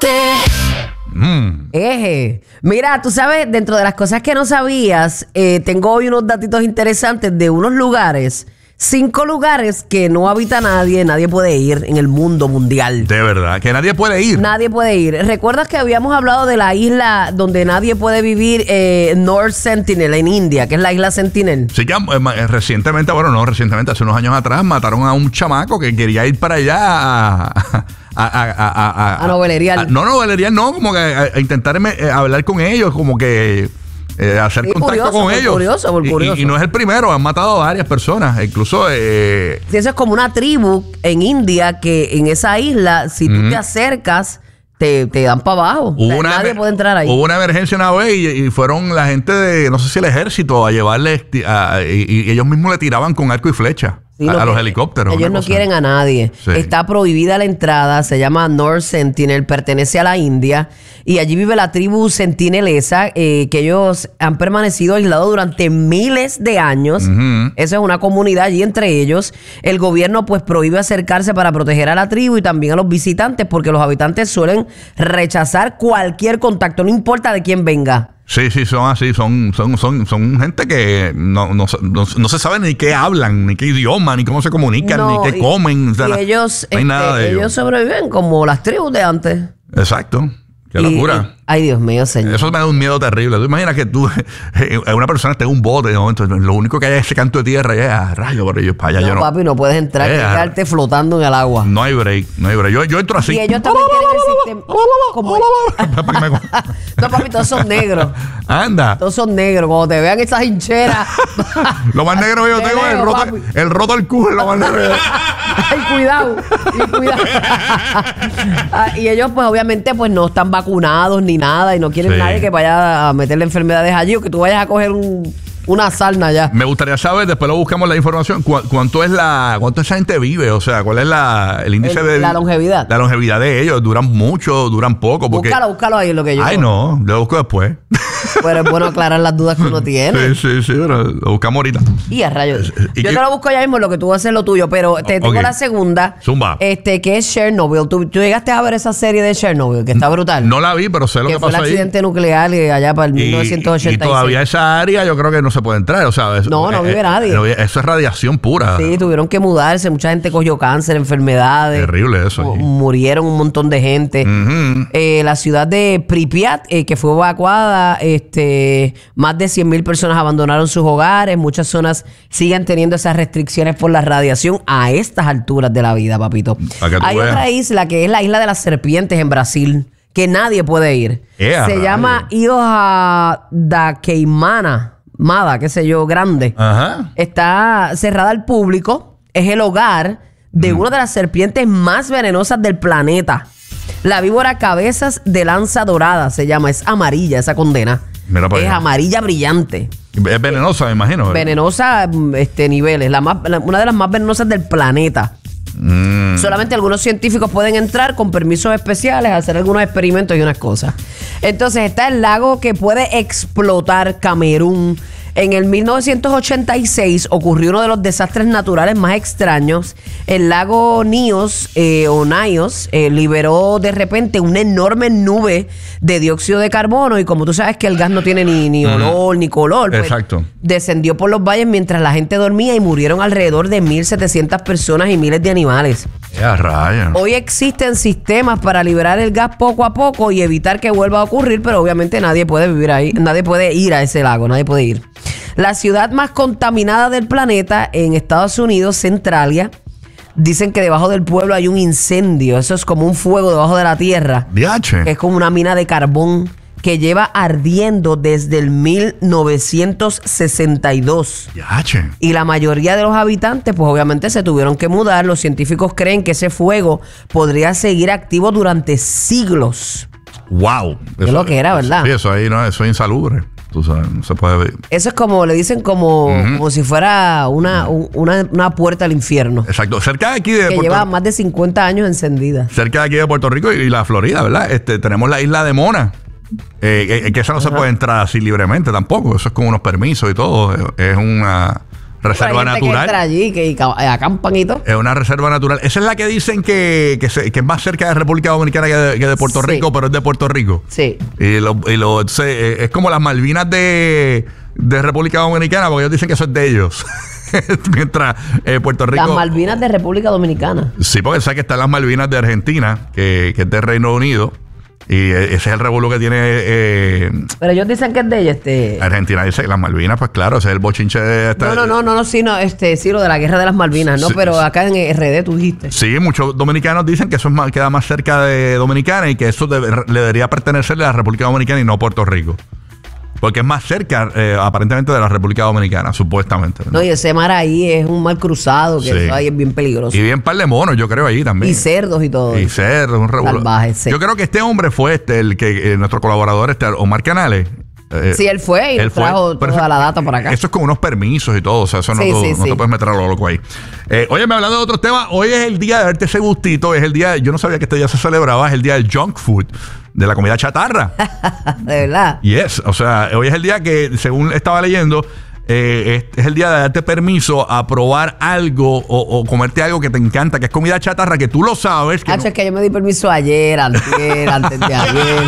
Mira, tú sabes, dentro de las cosas que no sabías, tengo hoy unos datitos interesantes de unos lugares. 5 lugares que no habita nadie puede ir en el mundo mundial. De verdad, que nadie puede ir. Nadie puede ir. ¿Recuerdas que habíamos hablado de la isla donde nadie puede vivir, North Sentinel, en India, que es la isla Sentinel? Sí, ya recientemente, hace unos años atrás, mataron a un chamaco que quería ir para allá a novelería. No, novelería no, como que a intentar hablar con ellos, como que... hacer contacto con ellos. Curioso. Y no es el primero, han matado a varias personas. Incluso. Sí, eso es como una tribu en India que en esa isla, si tú te acercas, te dan para abajo. Nadie puede entrar ahí. Hubo una emergencia una vez y fueron la gente de, no sé si el ejército, a llevarle. Y ellos mismos le tiraban con arco y flecha. Sí, a los helicópteros. Ellos no quieren a nadie. Sí. Está prohibida la entrada. Se llama North Sentinel. Pertenece a la India. Y allí vive la tribu sentinelesa, que ellos han permanecido aislados durante miles de años. Esa es una comunidad allí entre ellos. El gobierno pues prohíbe acercarse para proteger a la tribu y también a los visitantes, porque los habitantes suelen rechazar cualquier contacto, no importa de quién venga. Sí, son así, son gente que no se sabe ni qué hablan, ni qué idioma, ni cómo se comunican, ni qué comen. O sea, y ellos, no hay nada de ellos sobreviven como las tribus de antes. Exacto. Qué locura. Ay, Dios mío, señor. Eso me da un miedo terrible. Tú imaginas que una persona esté en un bote, ¿no? Entonces, lo único que hay es ese canto de tierra y rayo por ellos para allá. No, papi, no puedes entrar, quedarte flotando en el agua. No hay break. Yo entro así. Y ellos también tienen el sistema. No, papi, todos son negros. Anda. Todos son negros. Cuando te vean esas hincheras. Lo más negro que yo tengo es el roto al culo, lo más negro. Ay, cuidado. Y ellos, pues, obviamente, pues no están vacunados ni nada y no quieren nadie que vaya a meterle enfermedades allí o que tú vayas a coger una sarna allá. Me gustaría saber, después lo buscamos la información, cuánto esa gente vive, o sea, cuál es el índice de la longevidad. La longevidad de ellos, duran mucho, duran poco. Porque... Búscalo ahí, es lo que yo. Ay, no, lo busco después. Pero es bueno aclarar las dudas que uno tiene. Sí, pero lo buscamos ahorita. Y a rayos. Yo te lo busco ya mismo, lo que tú vas a hacer lo tuyo, pero te tengo la segunda. Zumba. Que es Chernobyl. ¿Tú llegaste a ver esa serie de Chernobyl, que está brutal? No la vi, pero sé lo que pasó ahí. Que fue el accidente nuclear allá para el 1986. Y todavía esa área yo creo que no se puede entrar, o sea, no vive nadie. Eso es radiación pura. Sí, tuvieron que mudarse, mucha gente cogió cáncer, enfermedades. Terrible eso. Murieron un montón de gente. La ciudad de Pripyat, que fue evacuada, más de 100,000 personas abandonaron sus hogares. Muchas zonas siguen teniendo esas restricciones por la radiación a estas alturas de la vida, papito. Hay otra isla que es la isla de las serpientes en Brasil, que nadie puede ir. Se llama Ilha da Queimada, qué sé yo, grande. Ajá. Está cerrada al público. Es el hogar de una de las serpientes más venenosas del planeta. La víbora cabezas de lanza dorada se llama. Es amarilla esa condena. Es amarilla brillante. Es venenosa, me imagino. Venenosa, niveles. Una de las más venenosas del planeta. Solamente algunos científicos pueden entrar con permisos especiales a hacer algunos experimentos y unas cosas. Entonces está el lago que puede explotar, Camerún. En el 1986 ocurrió uno de los desastres naturales más extraños. El lago Nios liberó de repente una enorme nube de dióxido de carbono, y como tú sabes que el gas no tiene ni olor ni color, pues, exacto, descendió por los valles mientras la gente dormía y murieron alrededor de 1,700 personas y miles de animales. Hoy existen sistemas para liberar el gas poco a poco y evitar que vuelva a ocurrir, pero obviamente nadie puede vivir ahí, nadie puede ir a ese lago, nadie puede ir. La ciudad más contaminada del planeta en Estados Unidos, Centralia, dicen que debajo del pueblo hay un incendio. Eso es como un fuego debajo de la tierra. Diache. Es como una mina de carbón que lleva ardiendo desde el 1962. Diache. Y la mayoría de los habitantes, pues obviamente se tuvieron que mudar. Los científicos creen que ese fuego podría seguir activo durante siglos. Wow. Es lo que era, ¿verdad? Sí, eso ahí, ¿no? Eso es insalubre. Tú sabes, no se puede ver. Eso es como, le dicen como si fuera una puerta al infierno. Exacto. Cerca de aquí de Puerto Rico. Que lleva más de 50 años encendida. Cerca de aquí de Puerto Rico y la Florida, ¿verdad? Tenemos la isla de Mona. Que esa no se puede entrar así libremente tampoco. Eso es con unos permisos y todo. Es una Reserva natural. Que entra allí, que acampan y todo. Es una reserva natural. Esa es la que dicen que es más cerca de República Dominicana que de Puerto Rico, pero es de Puerto Rico. Sí. Entonces, es como las Malvinas de República Dominicana, porque ellos dicen que eso es de ellos. Mientras Puerto Rico... Las Malvinas de República Dominicana. Sí, porque sabes que están las Malvinas de Argentina, que es de Reino Unido. Y ese es el revuelo que tiene... Pero ellos dicen que es de ellos. Argentina dice que las Malvinas, pues claro, ese es el bochinche de... Sí, lo de la guerra de las Malvinas, ¿no? Sí, pero acá en RD tú dijiste. Sí, muchos dominicanos dicen que eso queda más cerca de Dominicana y que eso le debería pertenecerle a la República Dominicana y no a Puerto Rico. Porque es más cerca, aparentemente, de la República Dominicana, supuestamente. No, y ese mar ahí es un mar cruzado, que eso ahí es bien peligroso. Y bien par de monos, yo creo, ahí también. Y cerdos y todo. Y cerdos, un revuelo. Salvajes, sí. Yo creo que este hombre fue el que nuestro colaborador, Omar Canales. Sí, él fue y trajo toda la data por acá. Eso es con unos permisos y todo. O sea, eso no te puedes meter a lo loco ahí. Óyeme, hablando de otros temas, hoy es el día de darte ese gustito. Es el día, yo no sabía que este día se celebraba, es el día del junk food, de la comida chatarra. ¿De verdad? Yes. O sea, hoy es el día que, según estaba leyendo, es el día de darte permiso a probar algo o comerte algo que te encanta, que es comida chatarra, que tú lo sabes. Es que yo me di permiso ayer, antes de ayer.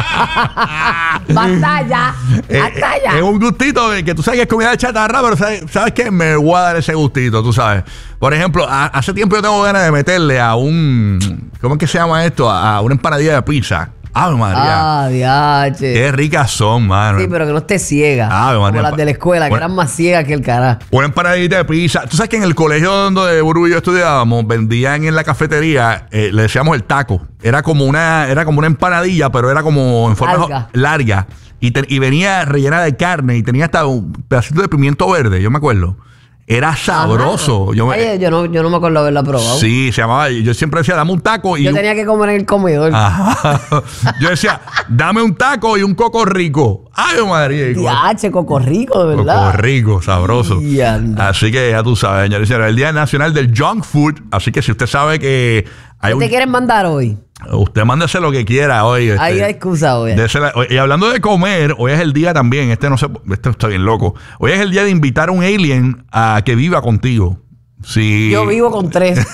Basta ya. Es un gustito que tú sabes que es comida chatarra, pero sabes que me voy a dar ese gustito, tú sabes. Por ejemplo, hace tiempo yo tengo ganas de meterle a ¿cómo es que se llama esto? A una empanadilla de pizza. ¡Ave María! Diache. Qué ricas son, mano. Sí, pero que no esté ciega. ¡Ave María! Como las de la escuela, que eran más ciegas que el carajo. Una empanadita de pizza. Tú sabes que en el colegio donde Buru y yo estudiábamos, vendían en la cafetería, le decíamos el taco. Era como una empanadilla, pero era como en forma larga. Y venía rellena de carne y tenía hasta un pedacito de pimiento verde, yo me acuerdo. Era sabroso. Yo no me acuerdo haberla probado. Sí, se llamaba. Yo siempre decía, dame un taco y. Yo tenía que comer en el comedor. Ajá. Yo decía, dame un taco y un coco rico. ¡Ay, madre! Diache, coco rico, de verdad. Coco rico, sabroso. Así que ya tú sabes, señores y señores, el Día Nacional del Junk Food. Así que si usted sabe que. ¿Qué te quieren mandar hoy? Usted mándese lo que quiera hoy. Hay excusa hoy. Y hablando de comer, hoy es el día también. Este está bien loco. Hoy es el día de invitar a un alien a que viva contigo. Sí. Yo vivo con 3.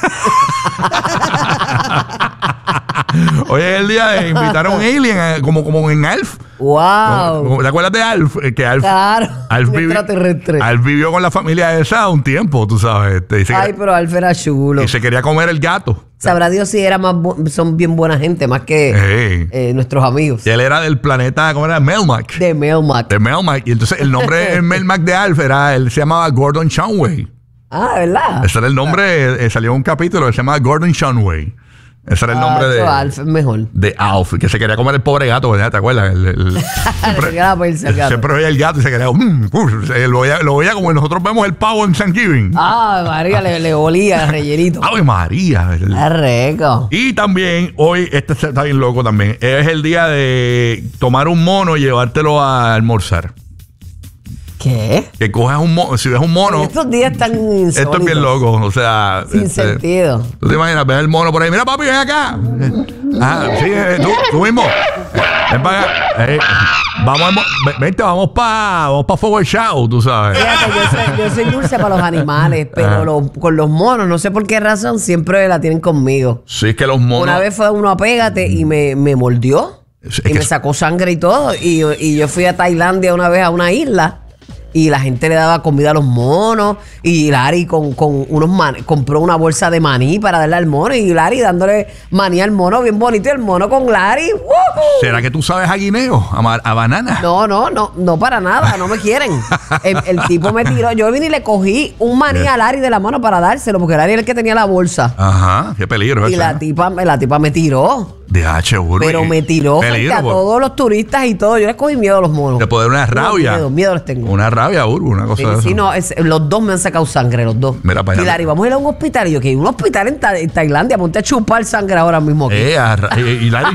Hoy es el día de invitar a un alien, como en Alf. ¡Wow! ¿Te acuerdas de Alf? Que Alf, claro. Alf vivió con la familia esa un tiempo, tú sabes. Pero Alf era chulo. Y se quería comer el gato. Sabrá Dios si son bien buena gente, más que nuestros amigos. Y él era del planeta, ¿cómo era? Melmac. De Melmac. Y entonces el nombre Melmac de Alf él se llamaba Gordon Shumway. ¿Verdad? Ese era el nombre, salió un capítulo que se llamaba Gordon Shumway. Ese era el nombre de Alf es mejor. De Alf, que se quería comer el pobre gato, ¿verdad? ¿Te acuerdas? Siempre veía el gato y se quería. Lo veía como nosotros vemos el pavo en Thanksgiving. María, le olía el rellenito. ¡Ave María! Es rico. Y también, hoy, está bien loco también, es el día de tomar un mono y llevártelo a almorzar. ¿Qué? Que coges un mono, si ves un mono. Estos días están insólitos. Esto es bien loco, o sea. Sin sentido. Tú te imaginas, ves el mono por ahí. Mira, papi, ven acá. Sí, tú mismo. Ven para acá. Vamos para Forward Show, tú sabes. Fíjate, yo soy dulce para los animales, pero con los monos, no sé por qué razón, siempre la tienen conmigo. Sí, es que los monos. Una vez fue uno a Pégate y me mordió. Y me sacó sangre y todo. Y yo fui a Tailandia una vez a una isla. Y la gente le daba comida a los monos. Y Larry compró una bolsa de maní para darle al mono. Y Larry dándole maní al mono, bien bonito. Y el mono con Larry. ¡Woohoo! ¿Será que tú sabes a guineo? ¿A banana? No para nada. No me quieren. El tipo me tiró. Yo vine y le cogí un maní a Larry de la mano para dárselo. Porque Larry era el que tenía la bolsa. Ajá, qué peligro. Y la tipa me tiró. Pero me tiró frente a todos los turistas y todo. Yo les cogí miedo a los monos. Te puede dar una rabia. Miedo les tengo. Una rabia, una cosa de eso. Sí, los dos me han sacado sangre, los dos. Mira para allá. Y Larry, vamos a ir a un hospital. Y yo, que un hospital en Tailandia, ponte a chupar sangre ahora mismo aquí. Y Larry,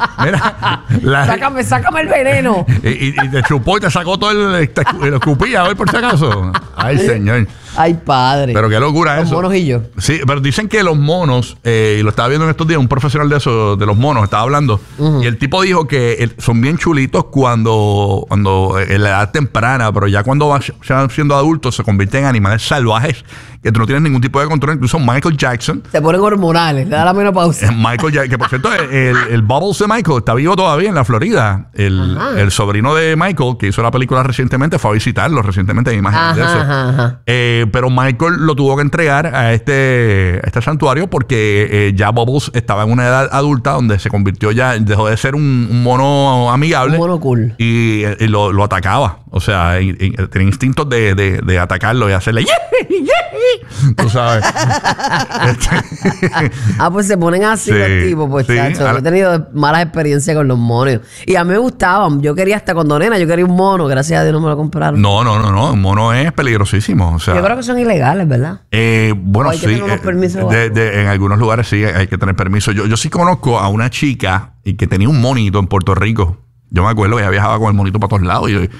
mira. Sácame el veneno. Y te chupó y te sacó todo el escupilla, a ver por si acaso. Ay, señor. Ay, padre. Pero qué locura eso. Los monos y yo. Sí, pero dicen que los monos, y lo estaba viendo en estos días, un profesional de eso, de los monos, estaba hablando, y el tipo dijo que son bien chulitos cuando en la edad temprana, pero ya cuando van siendo adultos se convierten en animales salvajes que tú no tienes ningún tipo de control. Incluso Michael Jackson. Se ponen hormonales, le da la menopausia. Michael Jackson, que por cierto, el Bubbles de Michael está vivo todavía en la Florida. El sobrino de Michael, que hizo la película recientemente, fue a visitarlo recientemente en imágenes de eso. Pero Michael lo tuvo que entregar a este santuario porque ya Bubbles estaba en una edad adulta donde se convirtió ya, dejó de ser un mono amigable. Un mono cool. Y lo atacaba. O sea, tenía instintos de atacarlo y hacerle tú sabes. Pues se ponen así los tipos, pues, chacho. Yo he tenido malas experiencias con los monos. Y a mí me gustaban. Yo quería hasta cuando nena, yo quería un mono. Gracias a Dios no me lo compraron. No. Un mono es peligrosísimo. O sea, yo creo que son ilegales, ¿verdad? Bueno, hay que tener unos permisos en algunos lugares sí hay que tener permiso. Yo sí conozco a una chica y que tenía un monito en Puerto Rico. Yo me acuerdo que ella viajaba con el monito para todos lados.